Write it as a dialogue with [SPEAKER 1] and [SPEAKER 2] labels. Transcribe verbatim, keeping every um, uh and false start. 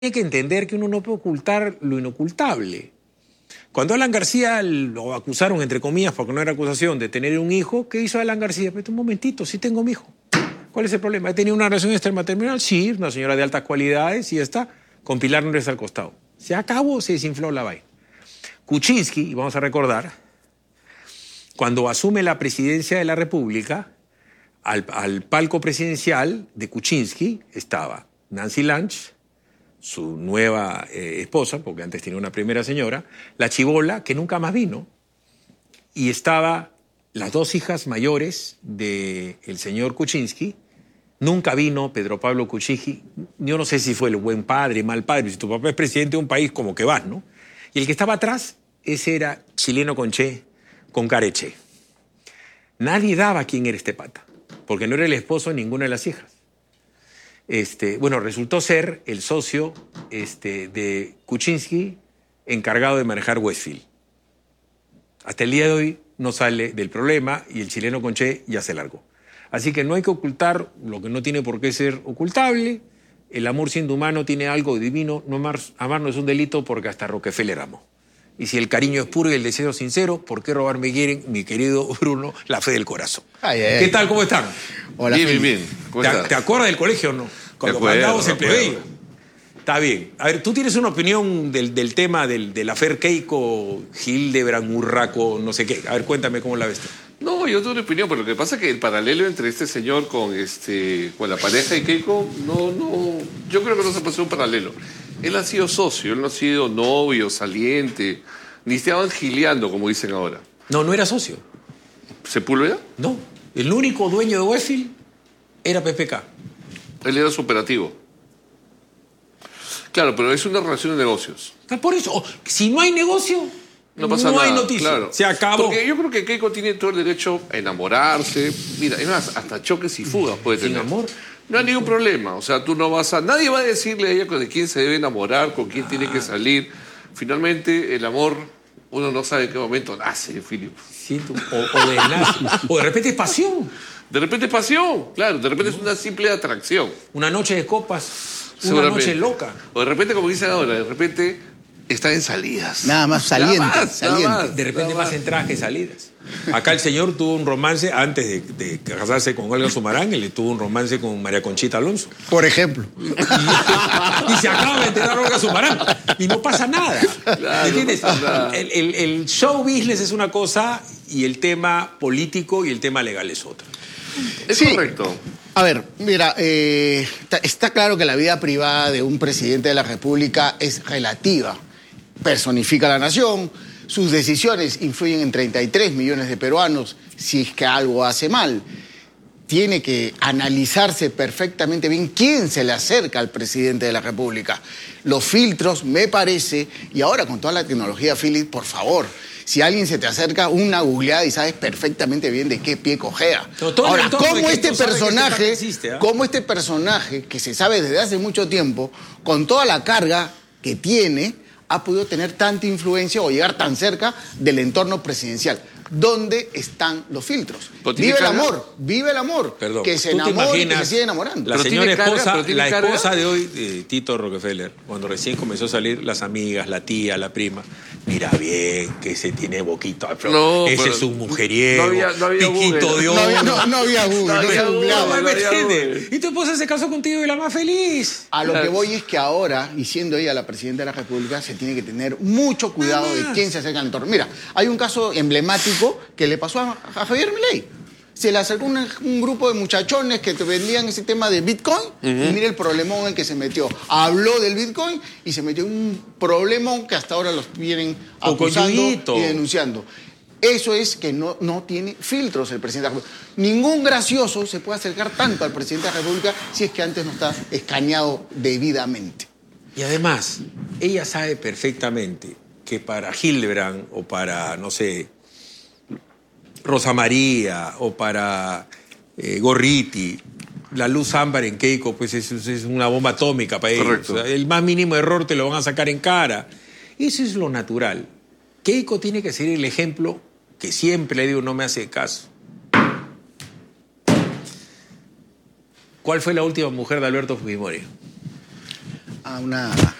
[SPEAKER 1] Tiene que entender que uno no puede ocultar lo inocultable. Cuando Alan García lo acusaron, entre comillas, porque no era acusación, de tener un hijo, ¿qué hizo Alan García? Pues un momentito, sí tengo mi hijo. ¿Cuál es el problema? ¿He tenido una relación extramatrimonial? Sí, una señora de altas cualidades y ya está. Con Pilar Núñez al costado. Se acabó, se desinfló la vaina. Kuczynski, y vamos a recordar, cuando asume la presidencia de la República, al, al palco presidencial de Kuczynski estaba Nancy Lange, su nueva eh, esposa, porque antes tenía una primera señora, la chibola, que nunca más vino, y estaba las dos hijas mayores del señor Kuczynski. Nunca vino Pedro Pablo Kuczynski. Yo no sé si fue el buen padre, mal padre, si tu papá es presidente de un país, como que vas, ¿no? Y el que estaba atrás, ese era chileno con Che, con Careche. Nadie daba quién era este pata, porque no era el esposo de ninguna de las hijas. Este, bueno, resultó ser el socio este, de Kuczynski encargado de manejar Westfield. Hasta el día de hoy no sale del problema y el chileno Conché ya se largó. Así que no hay que ocultar lo que no tiene por qué ser ocultable. El amor siendo humano tiene algo divino. No amar, amar no es un delito porque hasta Rockefeller amó. Y si el cariño es puro y el deseo sincero, ¿por qué robar me quieren, mi querido Bruno, la fe del corazón? Ay, ay, ¿Qué tal? ¿Cómo están?
[SPEAKER 2] Hola, bien, bien, bien.
[SPEAKER 1] ¿Te, ¿Te acuerdas del colegio o no? Cuando mandábamos el plebeyo. Está bien. A ver, tú tienes una opinión del, del tema del, del afer Keiko, Hildebrand, Urraco, no sé qué. A ver, cuéntame cómo la ves tú.
[SPEAKER 2] No, yo tengo una opinión, pero lo que pasa es que el paralelo entre este señor con, este, con la pareja de Keiko, no, no, yo creo que no se puede hacer un paralelo. Él ha sido socio, él no ha sido novio, saliente, ni estaban gileando, como dicen ahora.
[SPEAKER 1] No, no era socio.
[SPEAKER 2] ¿Sepúlveda?
[SPEAKER 1] No, el único dueño de Westfield era P P K.
[SPEAKER 2] Él era su operativo. Claro, pero es una relación de negocios.
[SPEAKER 1] Por eso, si no hay negocio,
[SPEAKER 2] no pasa
[SPEAKER 1] no
[SPEAKER 2] nada.
[SPEAKER 1] hay noticia.
[SPEAKER 2] Claro.
[SPEAKER 1] Se acabó.
[SPEAKER 2] Porque yo creo que Keiko tiene todo el derecho a enamorarse. Mira, es más, hasta choques y fugas puede
[SPEAKER 1] Sin
[SPEAKER 2] tener.
[SPEAKER 1] amor.
[SPEAKER 2] No hay ningún problema. O sea, tú no vas a... Nadie va a decirle a ella de quién se debe enamorar, con quién ah. tiene que salir. Finalmente, el amor, uno no sabe en qué momento nace, Philip.
[SPEAKER 1] Sí, tú, o, o, de nace, o de repente es pasión.
[SPEAKER 2] De repente es pasión, claro. De repente es una simple atracción.
[SPEAKER 1] Una noche de copas, una noche loca.
[SPEAKER 2] O de repente, como dicen ahora, de repente están en salidas.
[SPEAKER 3] Nada más saliente. Nada más,
[SPEAKER 1] saliente.
[SPEAKER 3] Nada más,
[SPEAKER 1] de repente
[SPEAKER 3] más.
[SPEAKER 1] más entradas que salidas. Acá el señor tuvo un romance, antes de, de casarse con Olga Sumarán, él tuvo un romance con María Conchita Alonso.
[SPEAKER 3] Por ejemplo.
[SPEAKER 1] Y, y, y se acaba de enterar Olga Sumarán. Y no pasa nada.
[SPEAKER 2] Claro,
[SPEAKER 1] ¿Entiendes?
[SPEAKER 2] No pasa nada.
[SPEAKER 1] El, el, el show business es una cosa y el tema político y el tema legal es otra.
[SPEAKER 2] Es
[SPEAKER 3] sí.
[SPEAKER 2] correcto.
[SPEAKER 3] A ver, mira, eh, está, está claro que la vida privada de un presidente de la República es relativa. Personifica a la nación, sus decisiones influyen en treinta y tres millones de peruanos si es que algo hace mal. Tiene que analizarse perfectamente bien quién se le acerca al presidente de la República. Los filtros, me parece, y ahora con toda la tecnología, Philip, por favor, si alguien se te acerca, una googleada y sabes perfectamente bien de qué pie cojea.
[SPEAKER 1] No,
[SPEAKER 3] ahora, ¿cómo este personaje,
[SPEAKER 1] que existe, ¿eh?
[SPEAKER 3] cómo este personaje, que se sabe desde hace mucho tiempo, con toda la carga que tiene, ha podido tener tanta influencia o llegar tan cerca del entorno presidencial? ¿Dónde están los filtros? Vive el amor, vive el amor.
[SPEAKER 1] Perdón,
[SPEAKER 3] que se
[SPEAKER 1] ¿tú te
[SPEAKER 3] enamore y que
[SPEAKER 1] imaginas
[SPEAKER 3] se sigue enamorando.
[SPEAKER 1] La
[SPEAKER 2] Pero
[SPEAKER 1] señora
[SPEAKER 2] tiene
[SPEAKER 1] esposa,
[SPEAKER 2] carga, pero
[SPEAKER 1] la
[SPEAKER 2] tiene
[SPEAKER 1] esposa
[SPEAKER 2] carga.
[SPEAKER 1] de hoy, eh, Tito Rockefeller, cuando recién comenzó a salir, las amigas, la tía, la prima, mira bien que se tiene boquito, pero
[SPEAKER 2] No,
[SPEAKER 1] ese
[SPEAKER 2] pero
[SPEAKER 1] es un mujeriego,
[SPEAKER 2] no había- no había
[SPEAKER 1] piquito
[SPEAKER 2] Google.
[SPEAKER 1] de
[SPEAKER 3] No
[SPEAKER 1] oro.
[SPEAKER 3] había, no, no había Google,
[SPEAKER 2] No
[SPEAKER 3] no,
[SPEAKER 2] había
[SPEAKER 3] se
[SPEAKER 2] Google,
[SPEAKER 3] googleaba.
[SPEAKER 1] No,
[SPEAKER 2] no
[SPEAKER 1] ¿me
[SPEAKER 2] había
[SPEAKER 1] entiendes?
[SPEAKER 2] Google.
[SPEAKER 1] Y tu esposa se casó contigo y la más feliz.
[SPEAKER 3] A lo que
[SPEAKER 2] Claro.
[SPEAKER 3] voy es que ahora, y siendo ella la presidenta de la República, se tiene que tener mucho cuidado
[SPEAKER 1] Nada
[SPEAKER 3] de
[SPEAKER 1] más.
[SPEAKER 3] quién se acerca al entorno. Mira, hay un caso emblemático que le pasó a, a Javier Milei. Se le acercó un, un grupo de muchachones que te vendían ese tema de Bitcoin uh-huh. y mira el problemón en el que se metió. Habló del Bitcoin y se metió en un problemón que hasta ahora los vienen acusando y denunciando. Eso es que no, no tiene filtros el presidente de la República. Ningún gracioso se puede acercar tanto al presidente de la República si es que antes no está escaneado debidamente.
[SPEAKER 1] Y además, ella sabe perfectamente que para Hildebrand o para, no sé, Rosa María o para eh, Gorriti, la luz ámbar en Keiko pues es, es una bomba atómica para ellos. O sea, el más mínimo error te lo van a sacar en cara. Eso es lo natural. Keiko tiene que ser el ejemplo que siempre le digo, no me hace caso. ¿Cuál fue la última mujer de Alberto Fujimori?
[SPEAKER 3] a una